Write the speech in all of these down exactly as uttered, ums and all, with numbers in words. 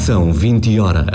São vinte horas.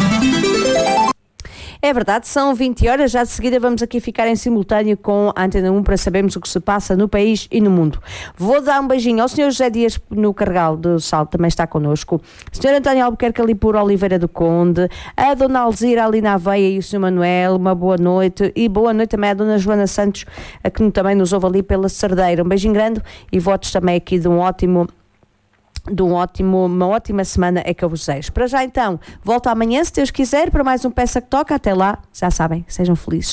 É verdade, são vinte horas, já de seguida vamos aqui ficar em simultâneo com a Antena um para sabermos o que se passa no país e no mundo. Vou dar um beijinho ao senhor José Dias no Carregal do Sal, também está connosco, senhor António Albuquerque ali por Oliveira do Conde, a dona Alzira ali na Aveia e o senhor Manuel, uma boa noite, e boa noite também à dona Joana Santos, a que também nos ouve ali pela Cerdeira. Um beijinho grande e votos também aqui de um ótimo... de um ótimo, uma ótima semana é que eu vos desejo. Para já então, volto amanhã, se Deus quiser, para mais um Peça que Toca. Até lá, já sabem, sejam felizes.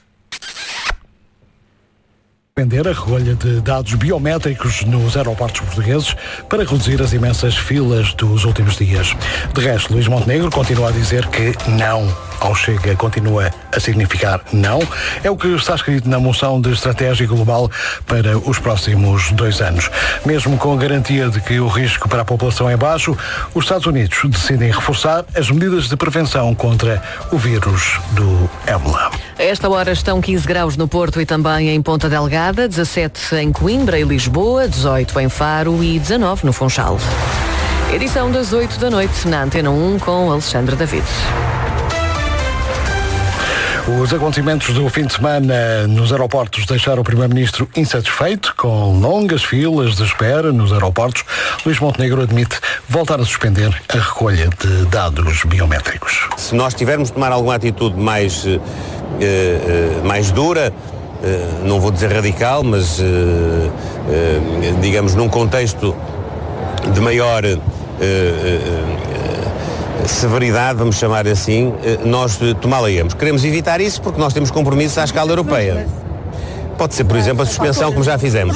Suspender a recolha de dados biométricos nos aeroportos portugueses para reduzir as imensas filas dos últimos dias. De resto, Luís Montenegro continua a dizer que não ao Chega, continua a significar não. É o que está escrito na moção de estratégia global para os próximos dois anos. Mesmo com a garantia de que o risco para a população é baixo, os Estados Unidos decidem reforçar as medidas de prevenção contra o vírus do ébola. A esta hora estão quinze graus no Porto e também em Ponta Delgada, dezassete em Coimbra e Lisboa, dezoito em Faro e dezanove no Funchal. Edição das oito da noite na Antena um com Alexandre David. Os acontecimentos do fim de semana nos aeroportos deixaram o Primeiro-Ministro insatisfeito, com longas filas de espera nos aeroportos. Luís Montenegro admite voltar a suspender a recolha de dados biométricos. Se nós tivermos de tomar alguma atitude mais, uh, uh, mais dura, uh, não vou dizer radical, mas uh, uh, digamos num contexto de maior uh, uh, severidade, vamos chamar assim, nós tomá-la-íamos. Queremos evitar isso porque nós temos compromissos à escala europeia. Pode ser, por exemplo, a suspensão, como já fizemos.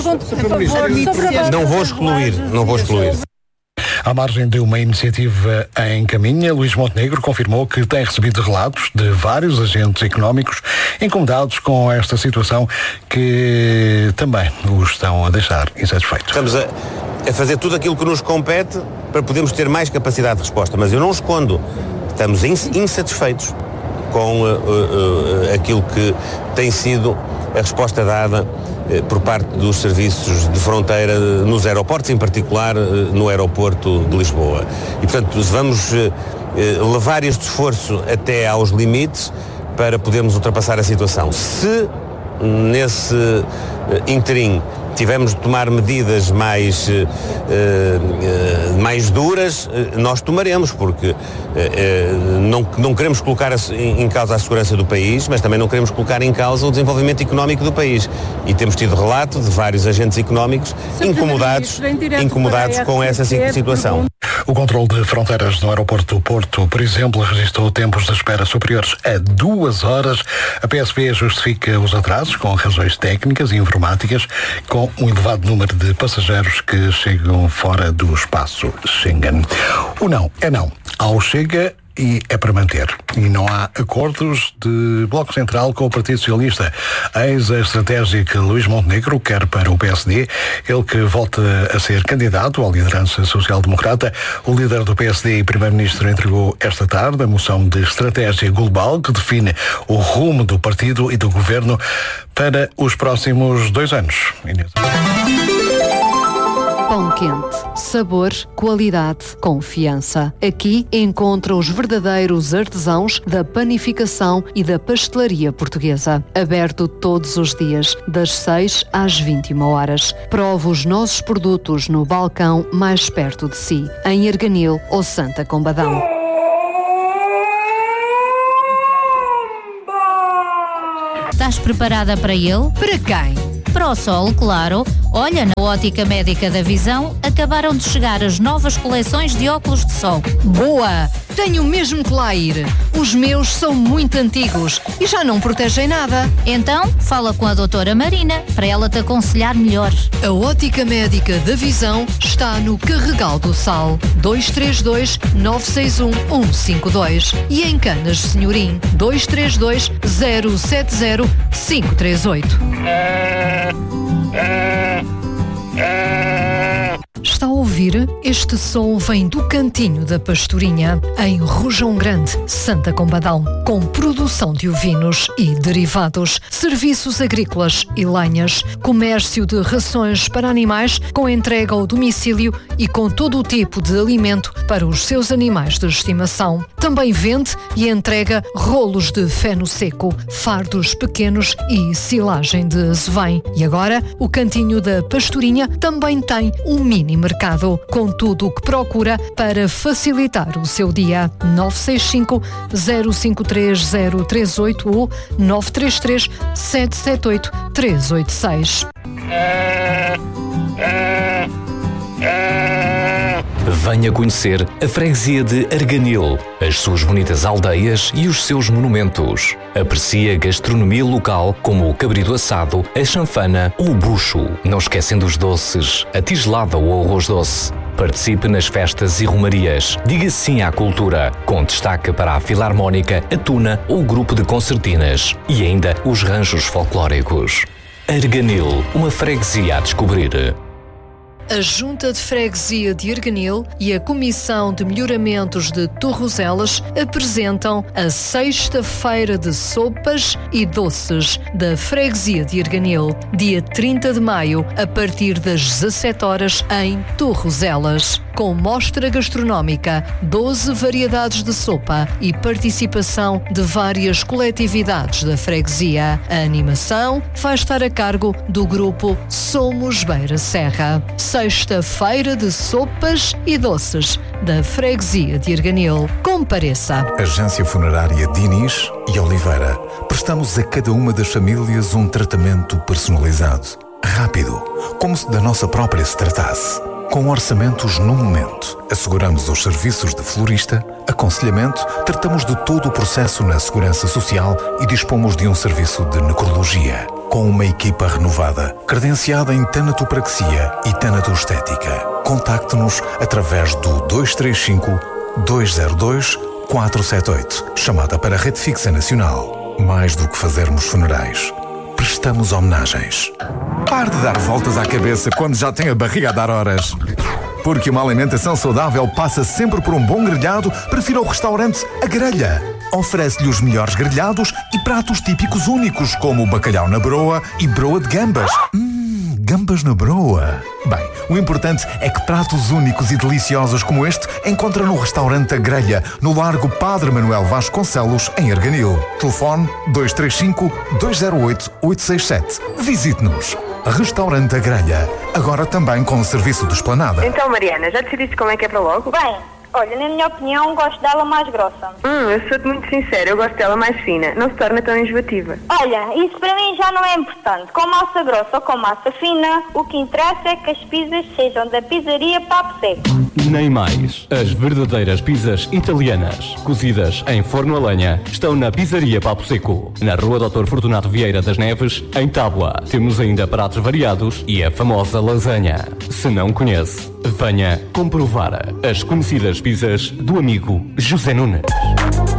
Não vou excluir, não vou excluir. À margem de uma iniciativa em caminho, Luís Montenegro confirmou que tem recebido relatos de vários agentes económicos incomodados com esta situação que também os estão a deixar insatisfeitos. Estamos a, a fazer tudo aquilo que nos compete para podermos ter mais capacidade de resposta, mas eu não escondo, estamos insatisfeitos com uh, uh, aquilo que tem sido a resposta dada uh, por parte dos serviços de fronteira uh, nos aeroportos, em particular uh, no aeroporto de Lisboa. E, portanto, vamos uh, uh, levar este esforço até aos limites para podermos ultrapassar a situação. Se nesse uh, interim tivemos de tomar medidas mais, uh, uh, mais duras, uh, nós tomaremos, porque uh, uh, não, não queremos colocar a, em, em causa a segurança do país, mas também não queremos colocar em causa o desenvolvimento económico do país. E temos tido relato de vários agentes económicos incomodados, incomodados com essa situação. O controle de fronteiras no aeroporto do Porto, por exemplo, registrou tempos de espera superiores a duas horas. A P S P justifica os atrasos com razões técnicas e informáticas, com um elevado número de passageiros que chegam fora do espaço Schengen. O não é não. Ao Chega e é para manter. E não há acordos de Bloco Central com o Partido Socialista. Eis a estratégia que Luís Montenegro quer para o P S D. Ele que volta a ser candidato à liderança social-democrata. O líder do P S D e Primeiro-Ministro entregou esta tarde a moção de estratégia global que define o rumo do partido e do governo para os próximos dois anos. Inês. Pão quente, sabor, qualidade, confiança. Aqui encontra os verdadeiros artesãos da panificação e da pastelaria portuguesa. Aberto todos os dias, das seis às vinte e uma horas. Prove os nossos produtos no balcão mais perto de si, em Erganil ou Santa Combadão. Estás preparada para ele? Para quem? Para o sol, claro. Olha, na Ótica Médica da Visão acabaram de chegar as novas coleções de óculos de sol. Boa! Tenho mesmo que lá ir. Os meus são muito antigos e já não protegem nada. Então, fala com a doutora Marina para ela te aconselhar melhor. A Ótica Médica da Visão está no Carregal do Sal, dois três dois, nove seis um, um cinco dois e em Canas de Senhorim, dois três dois, zero sete zero, cinco três oito. Está a ouvir? Este som vem do Cantinho da Pastorinha, em Rojão Grande, Santa Combadão, com produção de ovinos e derivados, serviços agrícolas e lenhas, comércio de rações para animais com entrega ao domicílio e com todo o tipo de alimento para os seus animais de estimação. Também vende e entrega rolos de feno seco, fardos pequenos e silagem de azevém. E agora, o Cantinho da Pastorinha também tem um mini mercado, com tudo o que procura para facilitar o seu dia. nove seis cinco, zero cinco três zero três oito ou nove três três, sete sete oito, três oito seis. Venha conhecer a freguesia de Arganil, as suas bonitas aldeias e os seus monumentos. Aprecie a gastronomia local como o cabrito assado, a chanfana ou o bucho. Não esquecendo os doces, a tigelada ou o arroz doce. Participe nas festas e romarias. Diga sim à cultura, com destaque para a Filarmónica, a Tuna ou o grupo de concertinas. E ainda os ranchos folclóricos. Arganil, uma freguesia a descobrir. A Junta de Freguesia de Arganil e a Comissão de Melhoramentos de Torrozelas apresentam a Sexta-feira de Sopas e Doces da Freguesia de Arganil, dia trinta de maio, a partir das dezassete horas, em Torrozelas. Com mostra gastronómica, doze variedades de sopa e participação de várias coletividades da freguesia. A animação vai estar a cargo do grupo Somos Beira Serra. Sexta-feira de Sopas e Doces da Freguesia de Arganil. Compareça. Agência Funerária Diniz e Oliveira. Prestamos a cada uma das famílias um tratamento personalizado, rápido, como se da nossa própria se tratasse. Com orçamentos no momento, asseguramos os serviços de florista, aconselhamento, tratamos de todo o processo na segurança social e dispomos de um serviço de necrologia. Com uma equipa renovada, credenciada em tanatopraxia e tanatoestética. Contacte-nos através do dois três cinco, dois zero dois, quatro sete oito, chamada para a Rede Fixa Nacional. Mais do que fazermos funerais, prestamos homenagens. Pare de dar voltas à cabeça quando já tem a barriga a dar horas. Porque uma alimentação saudável passa sempre por um bom grelhado, prefira o restaurante A Grelha. Oferece-lhe os melhores grelhados e pratos típicos únicos, como o bacalhau na broa e broa de gambas. Hum, gambas na broa. Bem, o importante é que pratos únicos e deliciosos como este encontra no restaurante A Grelha, no Largo Padre Manuel Vasconcelos, em Arganil. Telefone dois três cinco, dois zero oito, oito seis sete. Visite-nos. Restaurante A Grelha, agora também com o serviço de esplanada. Então, Mariana, já decidiste como é que é para logo? Bem, olha, na minha opinião, gosto dela mais grossa. Hum, eu sou-te muito sincera, eu gosto dela mais fina. Não se torna tão enjoativa. Olha, isso para mim já não é importante. Com massa grossa ou com massa fina, o que interessa é que as pizzas sejam da pizzaria Papo Seco. Nem mais. As verdadeiras pizzas italianas, cozidas em forno a lenha, estão na Pizzaria Papo Seco, na Rua doutor Fortunato Vieira das Neves, em Tábua. Temos ainda pratos variados e a famosa lasanha. Se não conhece, venha comprovar as conhecidas pizzas do amigo José Nunes.